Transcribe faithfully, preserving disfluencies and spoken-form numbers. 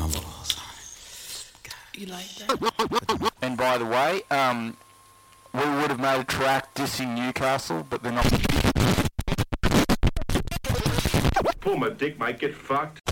Oh, sorry. You like that? And by the way, um, we would have made a track dissing Newcastle, but they're not. Pull my dick, mate. Get fucked.